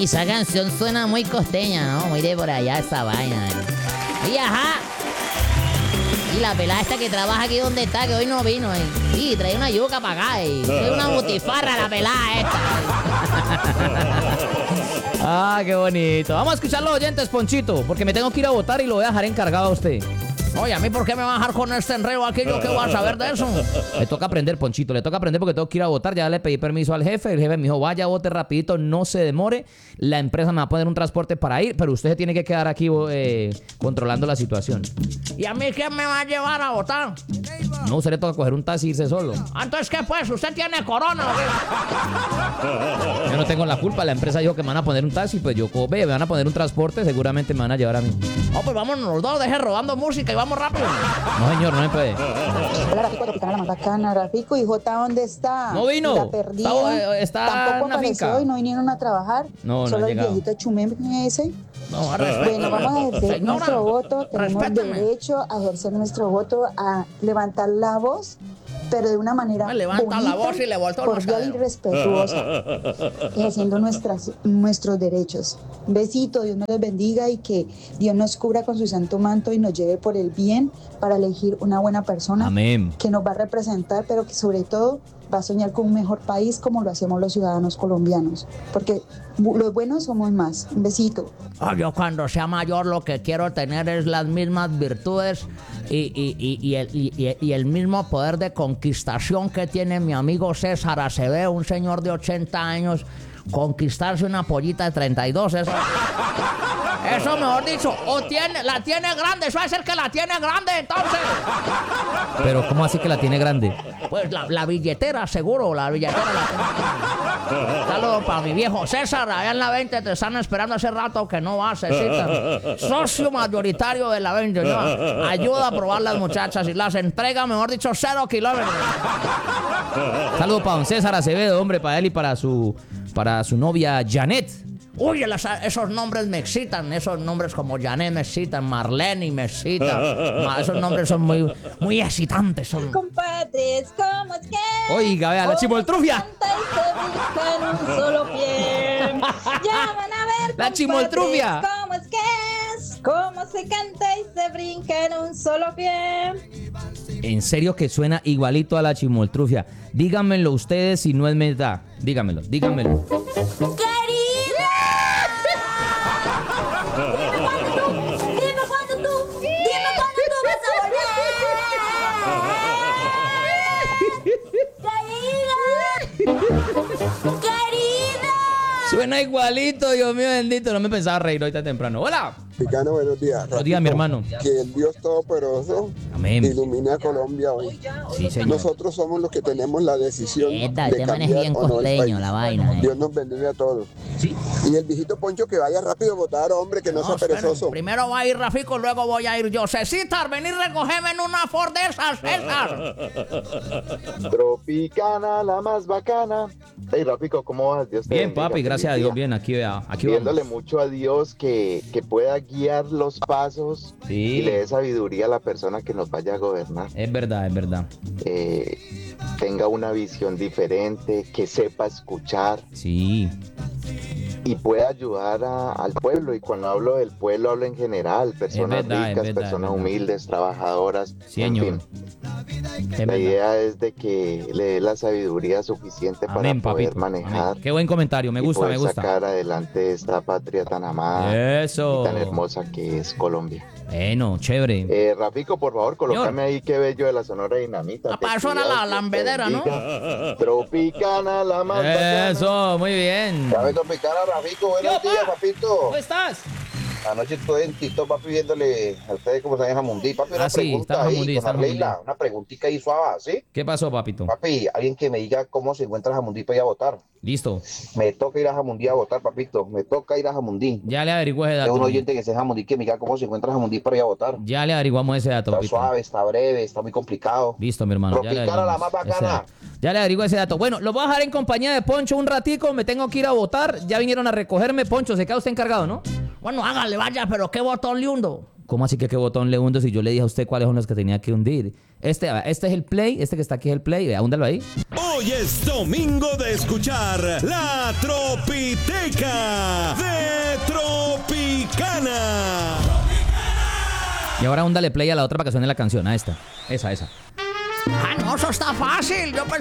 Oye, esa canción suena muy costeña, ¿no? Muy de por allá esa vaina. Y ajá. Y la pelada esta que trabaja aquí donde está, que hoy no vino. Sí, trae una yuca para acá. Trae una butifarra la pelada esta. Ah, qué bonito. Vamos a escuchar los oyentes, Ponchito, porque me tengo que ir a votar y lo voy a dejar encargado a usted. Oye, ¿a mí por qué me va a dejar con este enredo aquí? ¿Yo qué voy a saber de eso? Le toca aprender, Ponchito, le toca aprender porque tengo que ir a votar. Ya le pedí permiso al jefe. El jefe me dijo, vaya, vote rapidito, no se demore. La empresa me va a poner un transporte para ir, pero usted se tiene que quedar aquí controlando la situación. ¿Y a mí quién me va a llevar a votar? No, usted le toca coger un taxi y irse solo. Entonces, ¿qué pues? ¿Usted tiene corona o qué? Yo no tengo la culpa. La empresa dijo que me van a poner un taxi, pues yo, me van a poner un transporte, seguramente me van a llevar a mí. Oh, pues vámonos los dos, deje robando música y vamos rápido. No, señor, no me puede. Hola, Rafico, Tropicana, la más bacana. Rafico, ¿y Jota dónde está? No vino. La perdida. Está Tampoco en una apareció finca. y no vinieron a trabajar. No, Solo no ha el llegado. viejito chumeme ese. No, Bueno, vamos a ejercer Señora, nuestro voto. Tenemos respéteme. derecho a ejercer nuestro voto, a levantar la voz, pero de una manera Me levanta bonita, la voz y le vuelto los cordial y caderos. respetuosa, ejerciendo nuestros derechos. Un besito, Dios me los bendiga y que Dios nos cubra con su santo manto y nos lleve por el bien para elegir una buena persona Amén. que nos va a representar, pero que sobre todo va a soñar con un mejor país como lo hacemos los ciudadanos colombianos, porque los buenos somos más. Un besito. Oh, yo cuando sea mayor lo que quiero tener es las mismas virtudes y el mismo poder de conquistación que tiene mi amigo César Acevedo, un señor de 80 años, conquistarse una pollita de 32. Eso mejor dicho, la tiene grande, eso va a ser que la tiene grande entonces. Pero ¿cómo así que la tiene grande? Pues la billetera, seguro, la billetera la tiene. Saludos para mi viejo César, allá en la 20 te están esperando hace rato que no vas, César. Socio mayoritario de la 20, ¿no? Ayuda a probar las muchachas y las entrega, mejor dicho, 0 kilómetros. Saludos para don César Acevedo, hombre, para él y para su novia Janet. Uy, esos nombres me excitan, esos nombres como Janet me excitan, Marlene me excitan. Esos nombres son muy, muy excitantes. Son. Compadres, ¿cómo es que? Oiga, vea, la chimoltrufia. Canta y se brinca en un solo pie. Ya van a ver, La chimoltrufia. compadres, ¿cómo es que es? Cómo se canta y se brinca en un solo pie. En serio que suena igualito a la chimoltrufia. Díganmelo ustedes si no es verdad. Díganmelo. Dime cuándo tú vas a volver. Querida. Suena igualito, Dios mío bendito. No me pensaba reír ahorita temprano. Hola. Picano, buenos días. Buenos días, mi hermano. Que el Dios Todopoderoso Amén. ilumine a Colombia hoy. Sí, señor. Nosotros somos los que tenemos la decisión Esta, de este man es cambiar bien o no el costeño, país. la vaina. Dios nos bendiga a todos. Sí. Y el viejito Poncho que vaya rápido a votar, hombre, que no sea espera, perezoso. primero va a ir Rafico, luego voy a ir yo. Cecitar, venir a recogerme en una Ford de esas, César. Tropicana, la más bacana. Hey, Rafico, ¿cómo vas? Dios te Bien, bendiga. papi, gracias a Feliz Dios. día. Bien, aquí vea. Aquí Pidiéndole vamos. mucho a Dios que pueda guiar los pasos Sí. y le dé sabiduría a la persona que nos vaya a gobernar. Es verdad. Tenga una visión diferente, que sepa escuchar Sí. y pueda ayudar al pueblo. Y cuando hablo del pueblo, hablo en general. Personas verdad, es ricas, verdad, personas es verdad. humildes, trabajadoras. Sí, en señor. fin. Es La verdad. idea es de que le dé la sabiduría suficiente Amén, para poder papito. manejar. Amén. Qué buen comentario. Me y gusta, poder me gusta. sacar adelante esta patria tan amada Eso. y tan hermosa que es Colombia. Bueno, chévere. Rafico, por favor, colócame ahí qué bello de la Sonora Dinamita. Para eso era la lambedera, ¿no? Tropicana, la más bacana. Eso, muy bien. Tropicana, Rafico, buenos Yo, días, pa. papito. ¿Cómo estás? Anoche estuve en TikTok, papi, viéndole a ustedes cómo están en Jamundí. Papi, una Ah, sí, pregunta está en ahí, Jamundí, con está en Arleila, Jamundí. una preguntita ahí suave, ¿sí? ¿Qué pasó, papito? Papi, alguien que me diga cómo se encuentra Jamundí para ir a votar. Listo. Me toca ir a Jamundí a votar, papito. Me toca ir a Jamundí. Ya le averigué ese Es dato. un oyente que sea Jamundí que me diga cómo se encuentra Jamundí para ir a votar. Ya le averiguamos ese dato, Está papito. suave, está breve, está muy complicado. Listo, mi hermano. Ya le Tropicana, la averiguamos más ese bacana. dato. Ya le averiguo ese dato. Bueno, lo voy a dejar en compañía de Poncho un ratico. Me tengo que ir a votar. Ya vinieron a recogerme. Poncho, se queda usted encargado, ¿no? Bueno, hágale, vaya, pero qué botón lindo. ¿Cómo así que qué botón le hundo si yo le dije a usted cuáles son los que tenía que hundir? Este es el play, este que está aquí es el play, vea, húndalo ahí. Hoy es domingo de escuchar La Tropiteca de Tropicana. Y ahora húndale play a la otra para que suene la canción, a esta. Esa. Ah, no, eso está fácil. Yo pensé